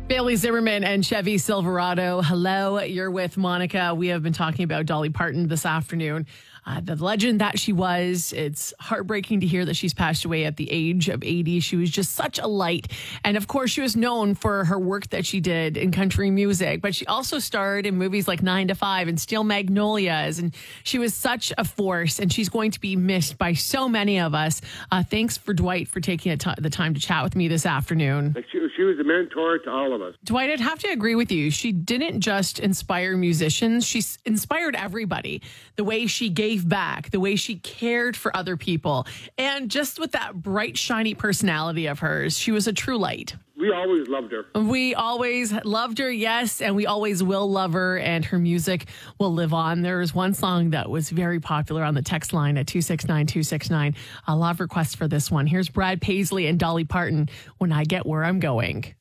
Bailey Zimmerman and Chevy Silverado. Hello, you're with Monica. We have been talking about Dolly Parton this afternoon. The legend that she was. It's heartbreaking to hear that she's passed away at the age of 80. She was just such a light. And of course, she was known for her work that she did in country music, but she also starred in movies like 9 to 5 and Steel Magnolias. And she was such a force, and she's going to be missed by so many of us. Thanks for Dwight for taking the time to chat with me this afternoon. She was a mentor to all of us. Dwight, I'd have to agree with you. She didn't just inspire musicians. She inspired everybody. The way she gave back, the way she cared for other people, and just with that bright, shiny personality of hers, she was a true light. We always loved her. We always loved her, yes, and we always will love her, and her music will live on. There was one song that was very popular on the text line at 269-269. A lot of requests for this one. Here's Brad Paisley and Dolly Parton, When I Get Where I'm Going.